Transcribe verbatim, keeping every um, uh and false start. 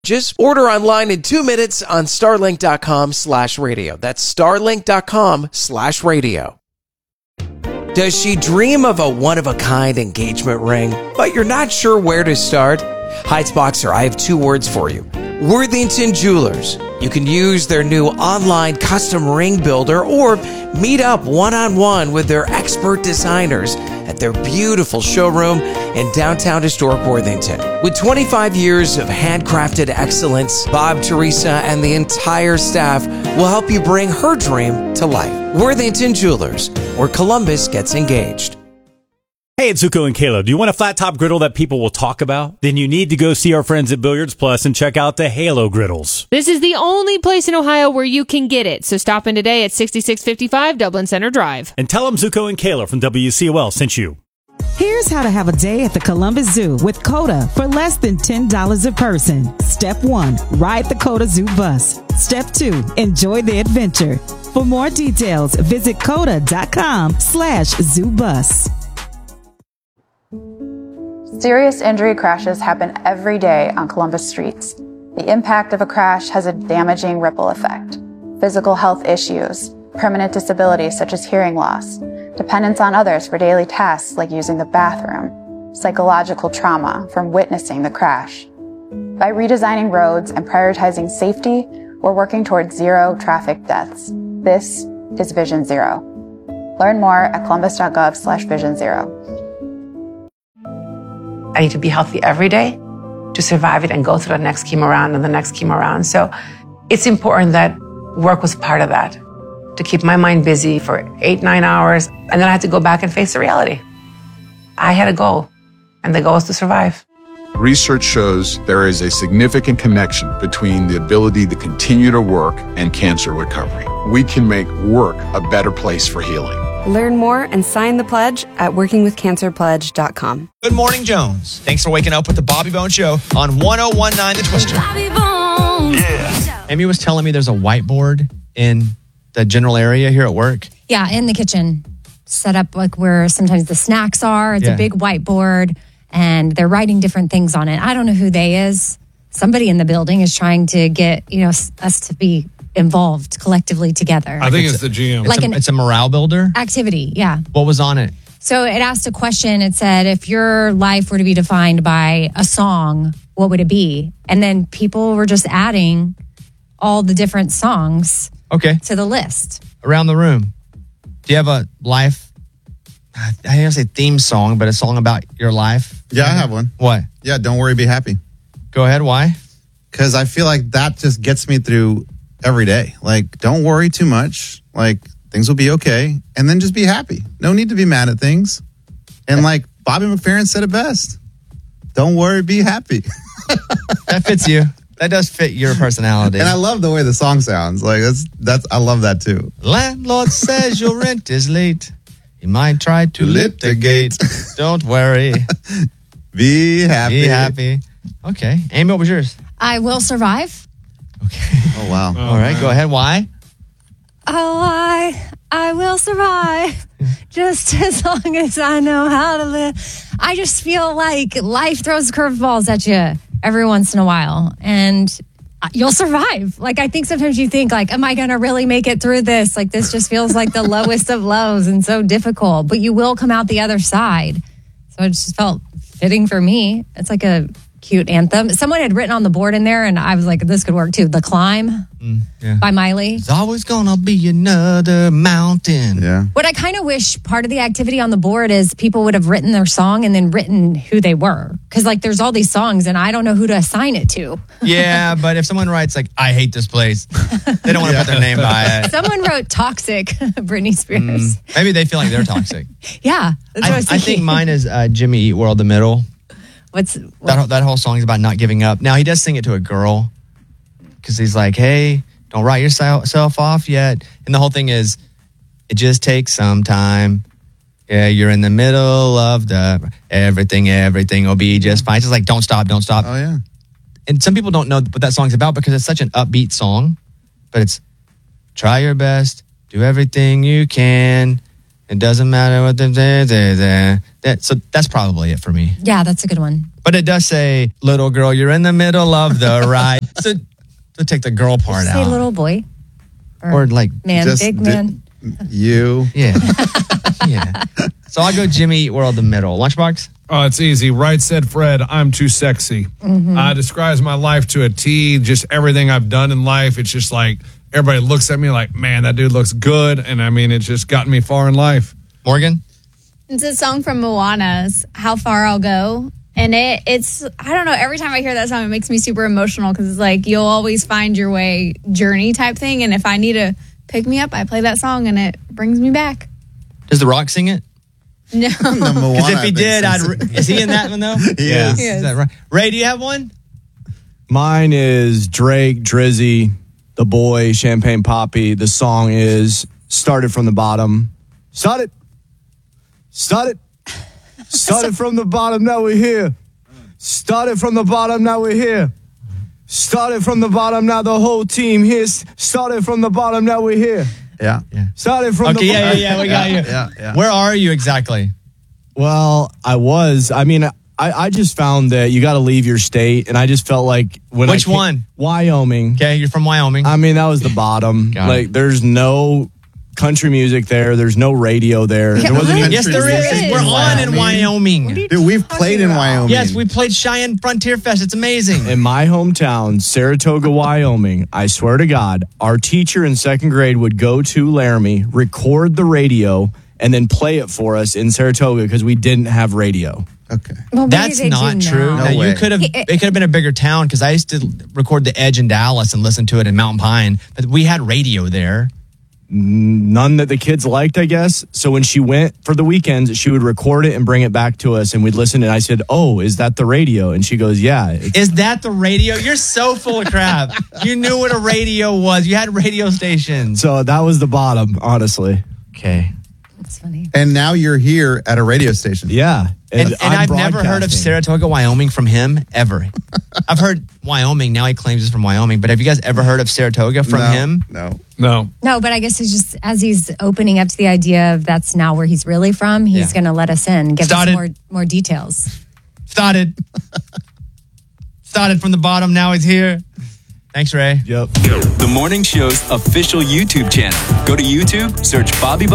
Just order online in two minutes on starlink.com slash radio. That's starlink.com slash radio. Does she dream of a one-of-a-kind engagement ring, but you're not sure where to start? Heights Boxer, I have two words for you. Worthington Jewelers. You can use their new online custom ring builder or meet up one-on-one with their expert designers at their beautiful showroom in downtown historic Worthington. With twenty-five years of handcrafted excellence, Bob, Teresa, and the entire staff will help you bring her dream to life. Worthington Jewelers, where Columbus gets engaged. Hey, it's Zuko and Kayla. Do you want a flat top griddle that people will talk about? Then you need to go see our friends at Billiards Plus and check out the Halo griddles. This is the only place in Ohio where you can get it. So stop in today at sixty-six fifty-five Dublin Center Drive. And tell them Zuko and Kayla from W C O L sent you. Here's how to have a day at the Columbus Zoo with COTA for less than ten dollars a person. Step one, ride the COTA Zoo bus. Step two, enjoy the adventure. For more details, visit COTA.com slash zoo bus. Serious injury crashes happen every day on Columbus streets. The impact of a crash has a damaging ripple effect. Physical health issues, permanent disabilities such as hearing loss, dependence on others for daily tasks like using the bathroom, psychological trauma from witnessing the crash. By redesigning roads and prioritizing safety, we're working towards zero traffic deaths. This is Vision Zero. Learn more at columbus.gov slash vision zero. I need to be healthy every day to survive it and go through the next chemo round and the next chemo round. So it's important that work was part of that, to keep my mind busy for eight, nine hours. And then I had to go back and face the reality. I had a goal, and the goal is to survive. Research shows there is a significant connection between the ability to continue to work and cancer recovery. We can make work a better place for healing. Learn more and sign the pledge at working with cancer pledge dot com. Good morning, Jones. Thanks for waking up with the Bobby Bones Show on one oh one point nine The Twister. Bobby Bones. Yeah. Amy was telling me there's a whiteboard in the general area here at work. Yeah, in the kitchen. Set up like where sometimes the snacks are. It's Yeah. a big whiteboard, and they're writing different things on it. I don't know who they is. Somebody in the building is trying to get, you know, us to be involved collectively together. I think it's, it's the G M. It's, Like a, an- it's a morale builder. Activity, yeah. What was on it? So it asked a question. It said, if your life were to be defined by a song, what would it be? And then people were just adding all the different songs Okay. to the list. Around the room. Do you have a life, I don't say theme song, but a song about your life? Yeah, I have one. What? Yeah, Don't Worry, Be Happy. Go ahead. Why? Because I feel like that just gets me through every day. Like, don't worry too much. Like, things will be okay. And then just be happy. No need to be mad at things. And like Bobby McFerrin said it best. Don't worry, be happy. That fits you. That does fit your personality. And I love the way the song sounds. Like, that's, that's, I love that too. Landlord says your rent is late. He might try to litigate. Don't worry. Be happy. Be happy. Okay. Amy, what was yours? I will survive. Oh, wow. All right. Go ahead. Why? Oh, I I will survive just as long as I know how to live. I just feel like life throws curveballs at you every once in a while, and you'll survive. Like, I think sometimes you think, like, am I going to really make it through this? Like, this just feels like the lowest of lows and so difficult, but you will come out the other side. So it just felt fitting for me. It's like a cute anthem. Someone had written on the board in there, and I was like, this could work too. The Climb Mm, yeah. by Miley. There's always gonna be another mountain. Yeah. What I kind of wish part of the activity on the board is people would have written their song and then written who they were. Because, like, there's all these songs, and I don't know who to assign it to. Yeah, but if someone writes, like, I hate this place, they don't want to Yeah. put their name by it. Someone wrote Toxic, Britney Spears. Mm, maybe they feel like they're toxic. Yeah. That's what I, I, was I think thinking. mine is uh, Jimmy Eat World, The Middle. What's That, whole- that whole song is about not giving up. Now, he does sing it to a girl because he's like, hey, don't write yourself off yet. And the whole thing is, it just takes some time. Yeah, you're in the middle of the everything, everything will be just fine. It's just like, don't stop, don't stop. Oh, yeah. And some people don't know what that song's about because it's such an upbeat song. But it's try your best, do everything you can. It doesn't matter what the... Da, da, da. That, so that's probably it for me. Yeah, that's a good one. But it does say, little girl, you're in the middle of the ride. So, so take the girl part Say out. little boy. Or like, Man, just big di- man. You. yeah. yeah. So I'll go Jimmy Eat World the middle. Lunchbox? Oh, it's easy. Right said Fred, I'm too sexy. Mm-hmm. Uh, describes my life to a T, just everything I've done in life. It's just like, everybody looks at me like, man, that dude looks good. And I mean, it's just gotten me far in life. Morgan? It's a song from Moana's How Far I'll Go. And it, it's, I don't know, every time I hear that song, it makes me super emotional because it's like, you'll always find your way journey type thing. And if I need to pick me up, I play that song and it brings me back. Does The Rock sing it? No. Because if he did, I'd. Re- is he in that one though? He yeah. is. He is. Is that right? Ray, do you have one? Mine is Drake, Drizzy, The Boy, Champagne Poppy. The song is Started from the Bottom. Started. Started. Started from the bottom, now we're here. Started from the bottom, now we're here. Started from the bottom, now the whole team here. Started from the bottom, now we're here. Yeah. Yeah. Started from Okay, the yeah, bottom. yeah, yeah, we got you. Yeah, yeah. Where are you exactly? Well, I was. I mean, I, I just found that you got to leave your state, and I just felt like when Which I came, one? Wyoming. Okay, you're from Wyoming. I mean, that was the bottom. Got like, it. there's no country music there. There's no radio there. There wasn't even Yes, there Country is. We're on in Wyoming. Dude, we've played in Wyoming. Yes, we played Cheyenne Frontier Fest. It's amazing. in my hometown, Saratoga, Wyoming. I swear to God, our teacher in second grade would go to Laramie, record the radio, and then play it for us in Saratoga because we didn't have radio. Okay. Well, maybe That's they not do true. now. No Now, you way. could have. It could have been a bigger town because I used to record the Edge in Dallas and listen to it in Mountain Pine. But we had radio there. None that the kids liked, I guess. So when she went for the weekends, she would record it and bring it back to us, and we'd listen. And I said, "Oh, is that the radio?" And she goes, "Yeah." It's- Is that the radio? You're so full of crap. You knew what a radio was. You had radio stations. so that was the bottom, honestly. Okay. That's funny. And now you're here at a radio station. Yeah. And, and I'm I've never heard of broadcasting. Saratoga, Wyoming from him ever. I've heard Wyoming. Now he claims it's from Wyoming. But have you guys ever heard of Saratoga from No, him? No. No. No, but I guess it's just as he's opening up to the idea of that's now where he's really from, he's Yeah. going to let us in, give Started. us more more details. Started. Started from the bottom. Now he's here. Thanks, Ray. Yep. The morning show's official YouTube channel. Go to YouTube, search Bobby